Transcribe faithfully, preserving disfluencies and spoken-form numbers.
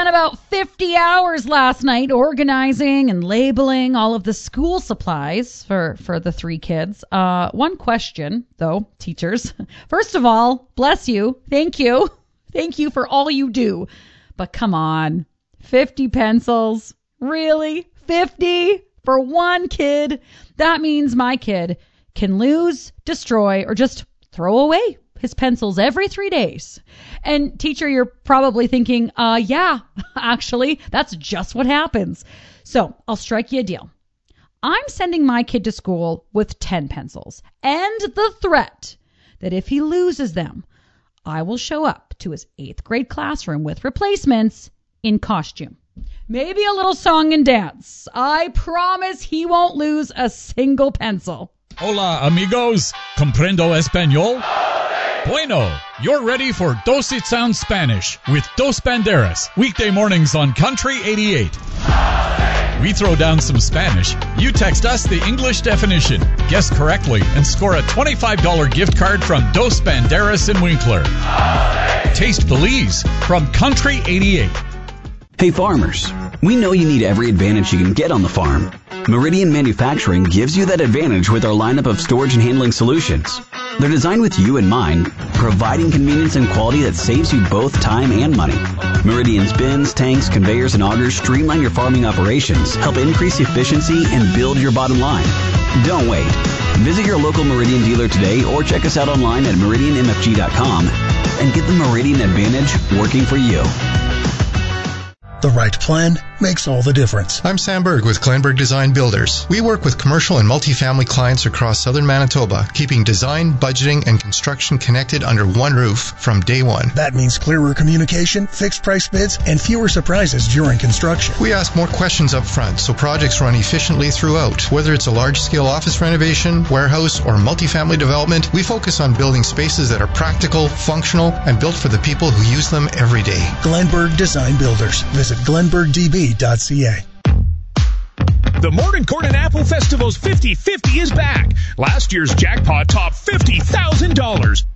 spent about fifty hours last night organizing and labeling all of the school supplies for, for the three kids. Uh, one question, though, teachers. First of all, bless you. Thank you. Thank you for all you do. But come on, fifty pencils? Really? fifty for one kid? That means my kid can lose, destroy, or just throw away his pencils every three days. And teacher, you're probably thinking, uh, yeah, actually, that's just what happens. So I'll strike you a deal. I'm sending my kid to school with ten pencils and the threat that if he loses them, I will show up to his eighth grade classroom with replacements in costume. Maybe a little song and dance. I promise he won't lose a single pencil. Hola, amigos. Comprendo español? Bueno, you're ready for Dos It Sounds Spanish with Dos Banderas, weekday mornings on Country eighty-eight. We throw down some Spanish. You text us the English definition, guess correctly, and score a twenty-five dollars gift card from Dos Banderas in Winkler. Taste Belize from Country eighty-eight. Hey farmers, we know you need every advantage you can get on the farm. Meridian Manufacturing gives you that advantage with our lineup of storage and handling solutions. They're designed with you in mind, providing convenience and quality that saves you both time and money. Meridian's bins, tanks, conveyors, and augers streamline your farming operations, help increase efficiency, and build your bottom line. Don't wait. Visit your local Meridian dealer today or check us out online at meridian m f g dot com and get the Meridian Advantage working for you. The right plan makes all the difference. I'm Sam Berg with Glenberg Design Builders. We work with commercial and multifamily clients across southern Manitoba, keeping design, budgeting, and construction connected under one roof from day one. That means clearer communication, fixed price bids, and fewer surprises during construction. We ask more questions up front so projects run efficiently throughout. Whether it's a large-scale office renovation, warehouse, or multifamily development, we focus on building spaces that are practical, functional, and built for the people who use them every day. Glenberg Design Builders. Visit glenberg d b dot c a. The Morgancourt and Apple Festival's fifty fifty is back. Last year's jackpot topped fifty thousand dollars.